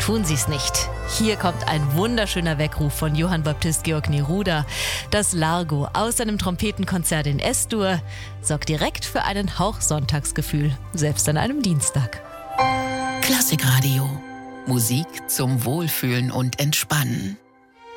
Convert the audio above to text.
tun Sie es nicht. Hier kommt ein wunderschöner Weckruf von Johann Baptist Georg Neruda. Das Largo aus seinem Trompetenkonzert in S-Dur sorgt direkt für einen Hauch Sonntagsgefühl, selbst an einem Dienstag. Klassikradio. Musik zum Wohlfühlen und Entspannen.